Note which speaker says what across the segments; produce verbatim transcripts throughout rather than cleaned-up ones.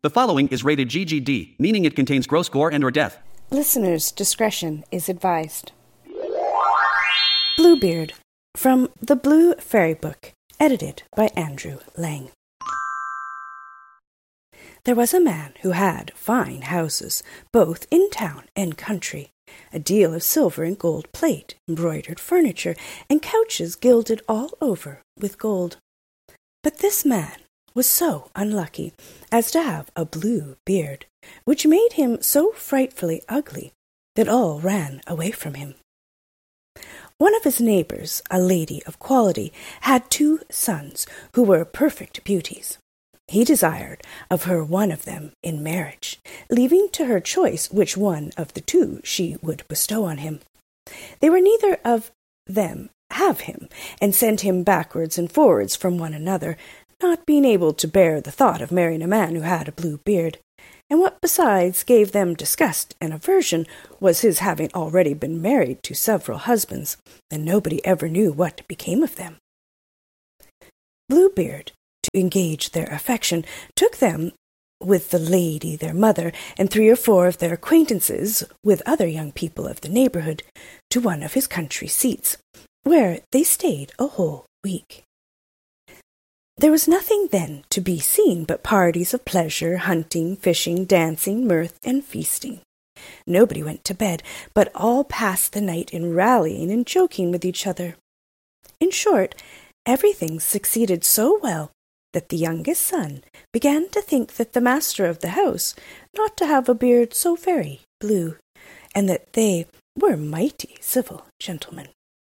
Speaker 1: The following is rated G G D, meaning it contains gross gore and or death.
Speaker 2: Listener's discretion is advised. Bluebeard, from The Blue Fairy Book, edited by Andrew Lang. There was a man who had fine houses, both in town and country, a deal of silver and gold plate, embroidered furniture, and couches gilded all over with gold. But this man was so unlucky as to have a blue beard, which made him so frightfully ugly that all ran away from him. One of his neighbours, a lady of quality, had two sons who were perfect beauties. He desired of her one of them in marriage, leaving to her choice which one of the two she would bestow on him. They were neither of them have him, and sent him backwards and forwards from one another, not being able to bear the thought of marrying a man who had a blue beard. And what besides gave them disgust and aversion was his having already been married to several husbands, and nobody ever knew what became of them. Bluebeard, to engage their affection, took them, with the lady their mother, and three or four of their acquaintances, with other young people of the neighbourhood, to one of his country seats, where they stayed a whole week. There was nothing then to be seen but parties of pleasure, hunting, fishing, dancing, mirth, and feasting. Nobody went to bed, but all passed the night in rallying and joking with each other. In short, everything succeeded so well that the youngest son began to think that the master of the house ought to have a beard so very blue, and that they were mighty civil gentlemen.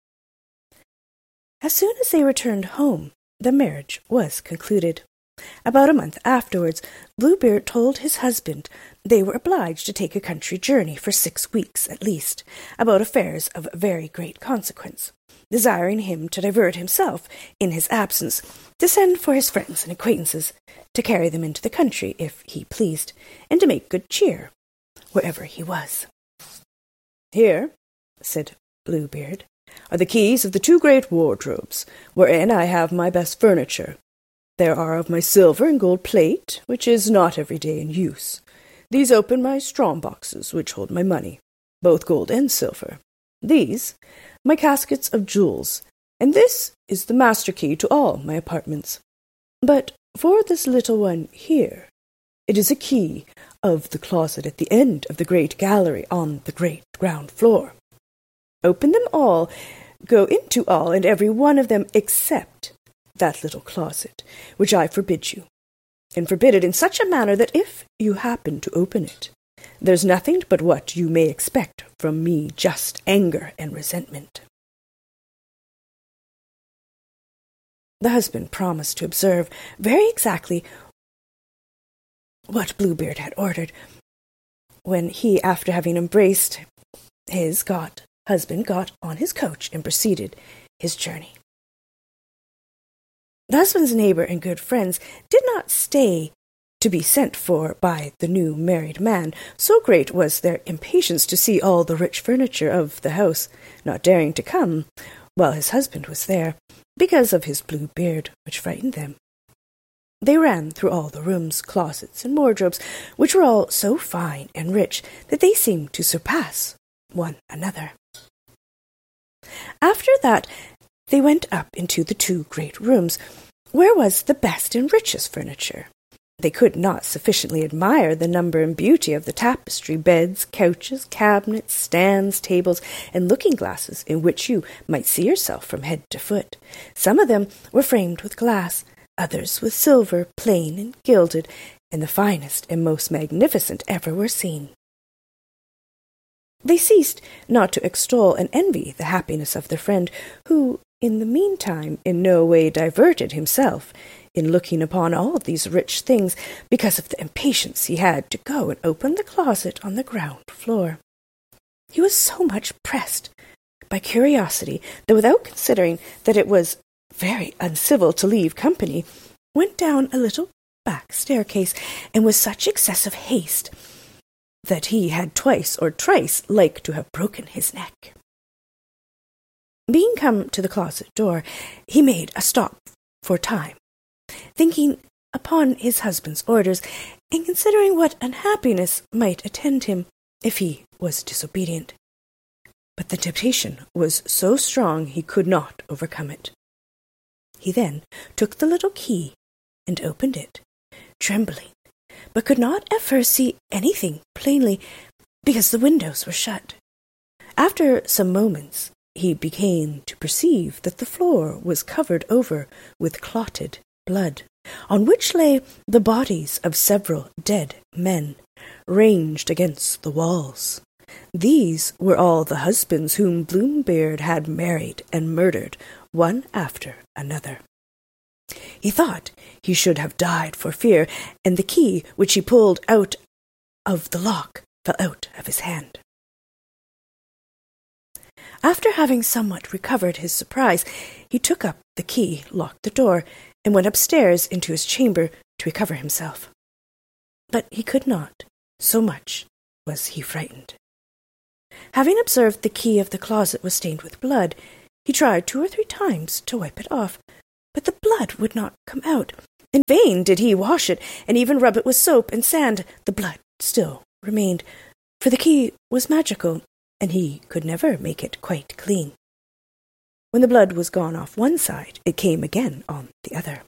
Speaker 2: As soon as they returned home, the marriage was concluded. About a month afterwards, Bluebeard told his husband they were obliged to take a country journey for six weeks at least, about affairs of very great consequence, desiring him to divert himself in his absence, to send for his friends and acquaintances, to carry them into the country if he pleased, and to make good cheer wherever he was. "Here," said Bluebeard, "are the keys of the two great wardrobes, wherein I have my best furniture. There are of my silver and gold plate, which is not every day in use. These open my strong boxes, which hold my money, both gold and silver. These, my caskets of jewels, and this is the master key to all my apartments. But for this little one here, it is a key of the closet at the end of the great gallery on the great ground floor. Open them all, go into all and every one of them except that little closet, which I forbid you, and forbid it in such a manner that if you happen to open it, there's nothing but what you may expect from me, just anger and resentment." The husband promised to observe very exactly what Bluebeard had ordered, when he, after having embraced his got husband, got on his coach and proceeded his journey. The husband's neighbour and good friends did not stay to be sent for by the new married man, so great was their impatience to see all the rich furniture of the house, not daring to come while his husband was there, because of his blue beard, which frightened them. They ran through all the rooms, closets, and wardrobes, which were all so fine and rich that they seemed to surpass one another. After that, they went up into the two great rooms, where was the best and richest furniture. They could not sufficiently admire the number and beauty of the tapestry, beds, couches, cabinets, stands, tables, and looking-glasses in which you might see yourself from head to foot. Some of them were framed with glass, others with silver, plain and gilded, and the finest and most magnificent ever were seen. They ceased not to extol and envy the happiness of their friend, who, in the meantime, in no way diverted himself in looking upon all these rich things, because of the impatience he had to go and open the closet on the ground floor. He was so much pressed by curiosity that, without considering that it was very uncivil to leave company, went down a little back staircase, and with such excessive haste that he had twice or thrice like to have broken his neck. Being come to the closet door, he made a stop for time, thinking upon his husband's orders, and considering what unhappiness might attend him if he was disobedient. But the temptation was so strong he could not overcome it. He then took the little key and opened it, trembling, but could not at first see anything plainly because the windows were shut. After some moments he began to perceive that the floor was covered over with clotted blood, on which lay the bodies of several dead men, ranged against the walls. These were all the husbands whom Bluebeard had married and murdered, one after another. He thought he should have died for fear, and the key which he pulled out of the lock fell out of his hand. After having somewhat recovered his surprise, he took up the key, locked the door, and went upstairs into his chamber to recover himself. But he could not, so much was he frightened. Having observed the key of the closet was stained with blood, he tried two or three times to wipe it off, but the blood would not come out. In vain did he wash it, and even rub it with soap and sand. The blood still remained, for the key was magical, and he could never make it quite clean. When the blood was gone off one side, it came again on the other.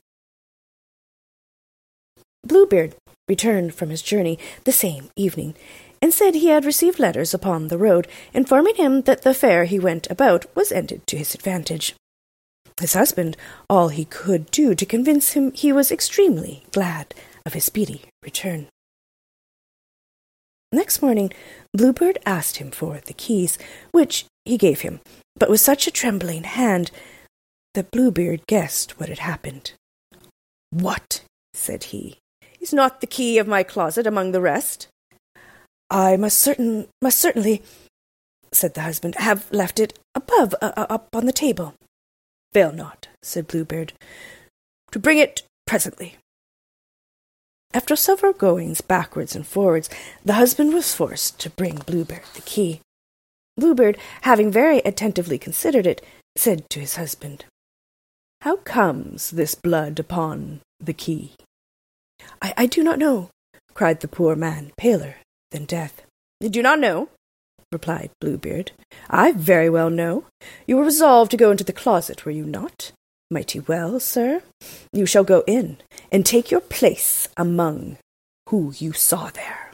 Speaker 2: Bluebeard returned from his journey the same evening, and said he had received letters upon the road, informing him that the fair he went about was ended to his advantage. His husband, all he could do to convince him he was extremely glad of his speedy return. Next morning, Bluebeard asked him for the keys, which he gave him, but with such a trembling hand that Bluebeard guessed what had happened. "What," said he, "is not the key of my closet among the rest?" "I must certain, must certainly," said the husband, "have left it above, uh, up on the table." "Fail not," said Bluebeard, "to bring it presently." After several goings backwards and forwards, the husband was forced to bring Bluebeard the key. Bluebeard, having very attentively considered it, said to his husband, "How comes this blood upon the key?" I, I do not know," cried the poor man, paler than death. "You do not know?" replied Bluebeard. "I very well know. You were resolved to go into the closet, were you not? Mighty well, sir. You shall go in, and take your place among who you saw there."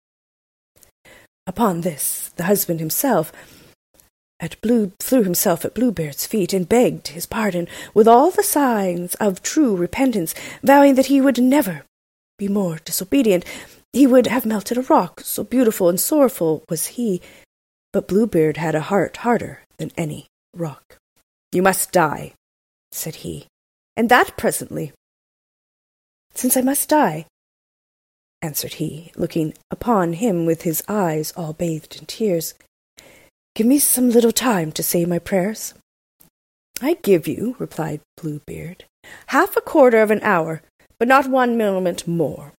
Speaker 2: Upon this, the husband himself at Blue threw himself at Bluebeard's feet, and begged his pardon with all the signs of true repentance, vowing that he would never be more disobedient. He would have melted a rock, so beautiful and sorrowful was he. But Bluebeard had a heart harder than any rock. "You must die," said he, "and that presently." "Since I must die," answered he, looking upon him with his eyes all bathed in tears, "give me some little time to say my prayers." "I give you," replied Bluebeard, "half a quarter of an hour, but not one moment more."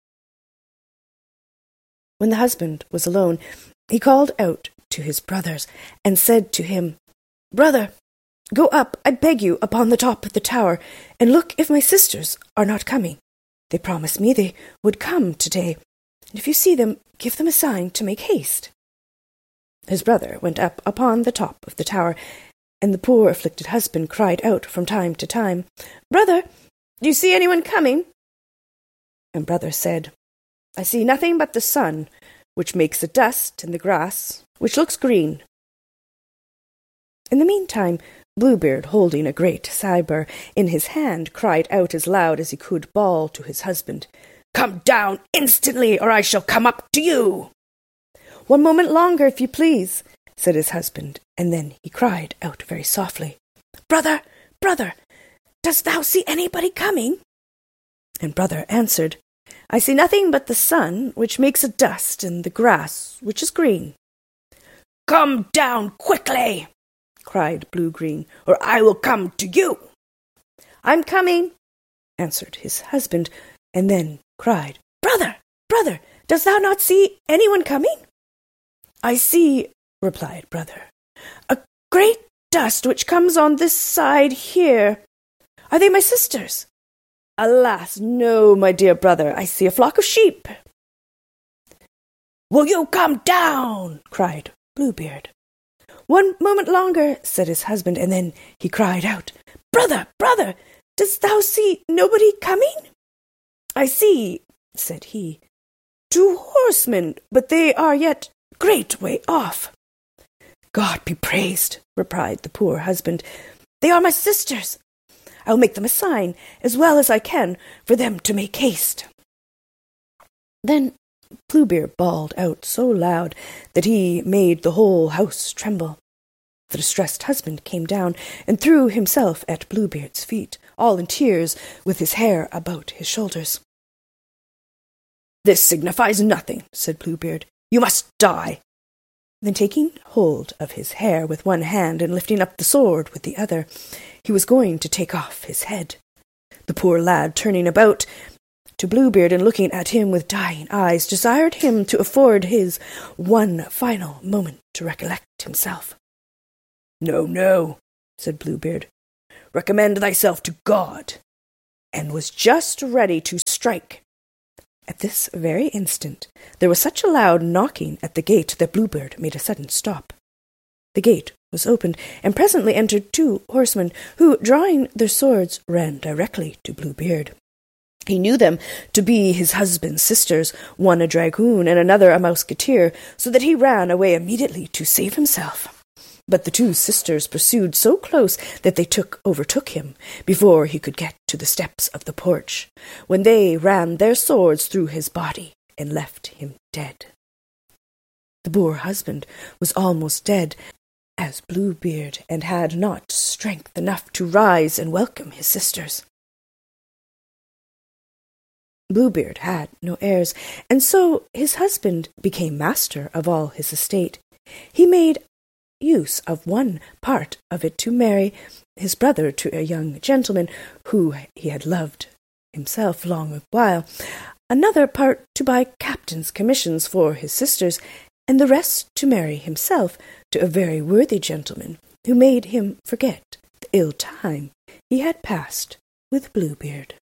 Speaker 2: When the husband was alone, he called out to his brothers, and said to him, "Brother, go up, I beg you, upon the top of the tower, and look if my sisters are not coming. They promised me they would come today, and if you see them, give them a sign to make haste." His brother went up upon the top of the tower, and the poor afflicted husband cried out from time to time, "Brother, do you see anyone coming?" And brother said, "I see nothing but the sun, which makes a dust, and the grass, which looks green." In the meantime, Bluebeard, holding a great sabre in his hand, cried out as loud as he could bawl to his husband, "Come down instantly, or I shall come up to you." "One moment longer, if you please," said his husband, and then he cried out very softly, "Brother, brother, dost thou see anybody coming?" And brother answered, "I see nothing but the sun, which makes a dust, and the grass, which is green." "Come down quickly," cried Blue-Green, "or I will come to you." "I'm coming," answered his husband, and then cried, "Brother, brother, dost thou not see anyone coming?" "I see," replied brother, "a great dust which comes on this side here. Are they my sisters?" "Alas, no, my dear brother, I see a flock of sheep." "Will you come down?" cried Bluebeard. "One moment longer," said his husband, and then he cried out, "Brother, brother, dost thou see nobody coming?" "I see," said he, "two horsemen, but they are yet great way off." "God be praised," replied the poor husband. "They are my sisters. I will make them a sign, as well as I can, for them to make haste." Then Bluebeard bawled out so loud that he made the whole house tremble. The distressed husband came down and threw himself at Bluebeard's feet, all in tears, with his hair about his shoulders. "This signifies nothing," said Bluebeard. "You must die." Then taking hold of his hair with one hand and lifting up the sword with the other, he was going to take off his head. The poor lad, turning about to Bluebeard and looking at him with dying eyes, desired him to afford his one final moment to recollect himself. "No, no," said Bluebeard. "Recommend thyself to God," and was just ready to strike. At this very instant there was such a loud knocking at the gate that Bluebeard made a sudden stop. The gate was opened, and presently entered two horsemen, who, drawing their swords, ran directly to Bluebeard. He knew them to be his husband's sisters, one a dragoon and another a musketeer, so that he ran away immediately to save himself. But the two sisters pursued so close that they took overtook him before he could get to the steps of the porch, when they ran their swords through his body and left him dead. The poor husband was almost dead as Bluebeard, and had not strength enough to rise and welcome his sisters. Bluebeard had no heirs, and so his husband became master of all his estate. He made use of one part of it to marry his brother to a young gentleman who he had loved himself long a while, another part to buy captain's commissions for his sisters, and the rest to marry himself to a very worthy gentleman who made him forget the ill time he had passed with Bluebeard.